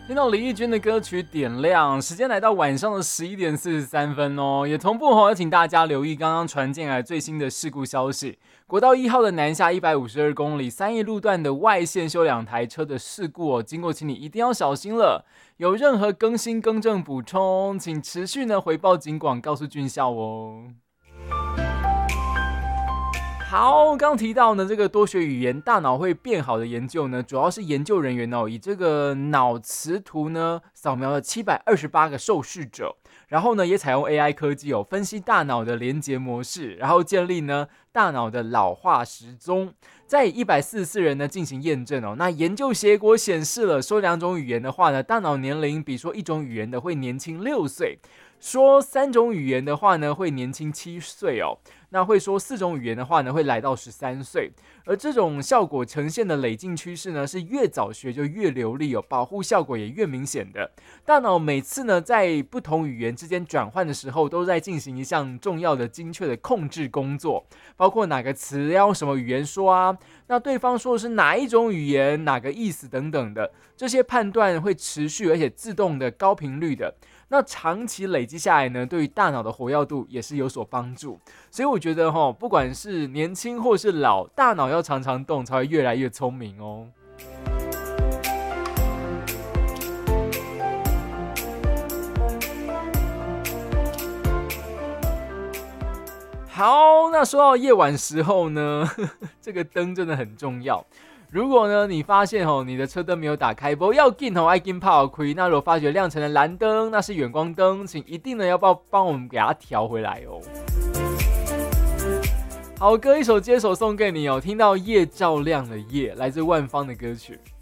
听到李翊君的歌曲《点亮》，时间来到晚上的11:43哦，也同步要请大家留意刚刚传进来最新的事故消息。国道1号的南下152公里3义路段的外线修2台车的事故经过请你一定要小心了。有任何更新更正补充，请持续回报警广告诉军校哦。好，刚提到呢，这个多学语言大脑会变好的研究呢，主要是研究人员以这个脑磁图呢扫描了728个受试者，然后呢也采用 AI 科技分析大脑的连结模式，然后建立呢大脑的老化时钟，在144人呢进行验证那研究结果显示了，说2种语言的话呢，大脑年龄比说1种语言的会年轻6岁，说3种语言的话呢会年轻7岁那会说4种语言的话呢，会来到13岁，而这种效果呈现的累进趋势呢，是越早学就越流利保护效果也越明显的。大脑每次呢，在不同语言之间转换的时候，都在进行一项重要的、精确的控制工作，包括哪个词要用什么语言说啊，那对方说的是哪一种语言、哪个意思等等的，这些判断会持续而且自动的、高频率的。那长期累积下来呢，对于大脑的活跃度也是有所帮助。所以我觉得不管是年轻或是老，大脑要常常动，才会越来越聪明哦。好，那说到夜晚时候呢，这个灯真的很重要。如果呢，你发现你的车灯没有打开，不要紧爱紧泡开。那如果发觉亮成了蓝灯，那是远光灯，请一定呢要帮我们给它调回来哦。好歌一首接手送给你听到夜照亮的夜，来自万芳的歌曲。